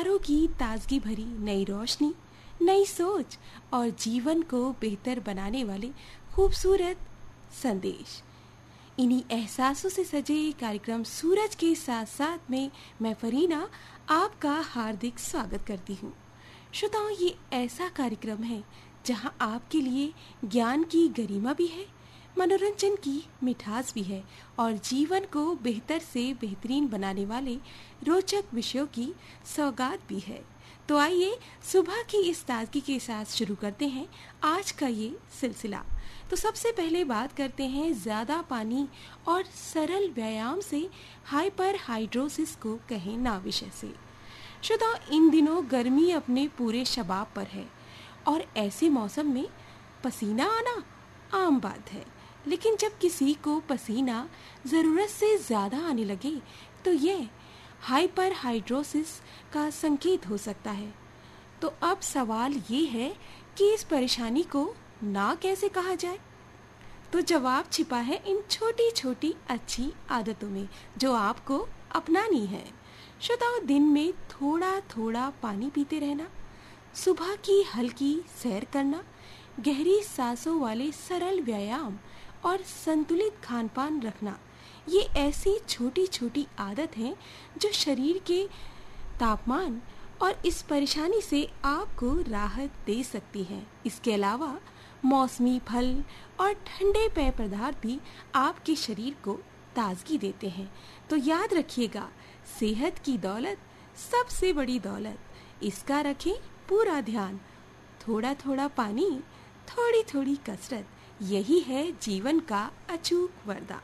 विचारों की ताजगी भरी नई रोशनी, नई सोच और जीवन को बेहतर बनाने वाले खूबसूरत संदेश। इन्हीं एहसासों से सजे कार्यक्रम सूरज के साथ साथ में मैं फरीना आपका हार्दिक स्वागत करती हूँ। श्रोताओं, ये ऐसा कार्यक्रम है जहाँ आपके लिए ज्ञान की गरिमा भी है, मनोरंजन की मिठास भी है और जीवन को बेहतर से बेहतरीन बनाने वाले रोचक विषयों की सौगात भी है। तो आइए सुबह की इस ताजगी के साथ शुरू करते हैं आज का ये सिलसिला। तो सबसे पहले बात करते हैं ज़्यादा पानी और सरल व्यायाम से हाइपर हाइड्रोसिस को कहें ना विषय से। श्रोताओ, इन दिनों गर्मी अपने पूरे शबाब पर है और ऐसे मौसम में पसीना आना आम बात है, लेकिन जब किसी को पसीना ज़रूरत से ज़्यादा आने लगे तो यह हाइपर हाइड्रोसिस का संकेत हो सकता है। तो अब सवाल ये है कि इस परेशानी को ना कैसे कहा जाए। तो जवाब छिपा है इन छोटी छोटी अच्छी आदतों में जो आपको अपनानी है। श्रोताओ, दिन में थोड़ा थोड़ा पानी पीते रहना, सुबह की हल्की सैर करना, गहरी सांसों वाले सरल व्यायाम और संतुलित खानपान रखना, ये ऐसी छोटी छोटी आदत हैं जो शरीर के तापमान और इस परेशानी से आपको राहत दे सकती हैं। इसके अलावा मौसमी फल और ठंडे पेय पदार्थ भी आपके शरीर को ताजगी देते हैं। तो याद रखिएगा, सेहत की दौलत सबसे बड़ी दौलत, इसका रखें पूरा ध्यान। थोड़ा थोड़ा पानी, थोड़ी थोड़ी कसरत, यही है जीवन का अचूक वरदान।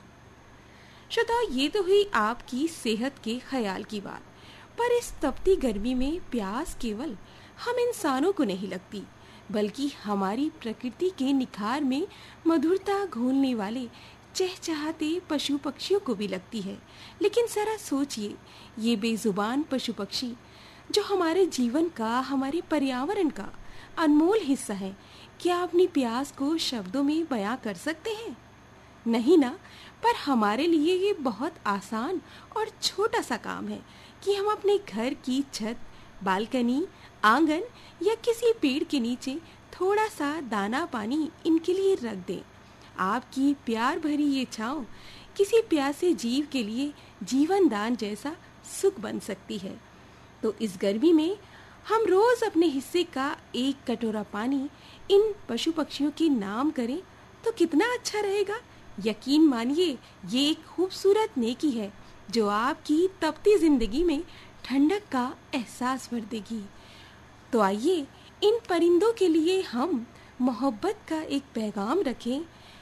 श्रोताओ, ये तो हुई आपकी सेहत के ख्याल की बात, पर इस तपती गर्मी में प्यास केवल हम इंसानों को नहीं लगती, बल्कि हमारी प्रकृति के निखार में मधुरता घोलने वाले चहचहाते पशु पक्षियों को भी लगती है। लेकिन जरा सोचिए, ये बेजुबान पशु पक्षी जो हमारे जीवन का, हमारे पर्यावरण का अनमोल हिस्सा है, क्या अपनी प्यास को शब्दों में बयां कर सकते हैं? नहीं ना। पर हमारे लिए ये बहुत आसान और छोटा सा काम है कि हम अपने घर की छत, बालकनी, आंगन या किसी पेड़ के नीचे थोड़ा सा दाना पानी इनके लिए रख दें। आपकी प्यार भरी ये छांव किसी प्यासे जीव के लिए जीवन दान जैसा सुख बन सकती है। तो इस गर्मी में हम रोज अपने हिस्से का एक कटोरा पानी इन पशु पक्षियों के नाम करें तो कितना अच्छा रहेगा। यकीन मानिए, ये एक खूबसूरत नेकी है जो आपकी तपती जिंदगी में ठंडक का एहसास भर देगी। तो आइए इन परिंदों के लिए हम मोहब्बत का एक पैगाम रखें।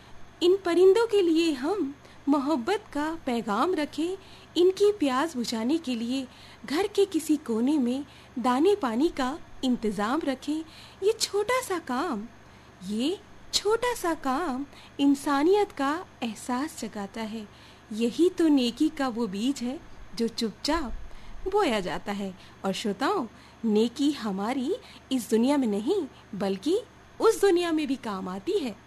इन परिंदों के लिए हम मोहब्बत का पैगाम रखें। इनकी प्यास बुझाने के लिए घर के किसी कोने में दाने पानी का इंतज़ाम रखें। ये छोटा सा काम इंसानियत का एहसास जगाता है। यही तो नेकी का वो बीज है जो चुपचाप बोया जाता है। और श्रोताओं, नेकी हमारी इस दुनिया में नहीं बल्कि उस दुनिया में भी काम आती है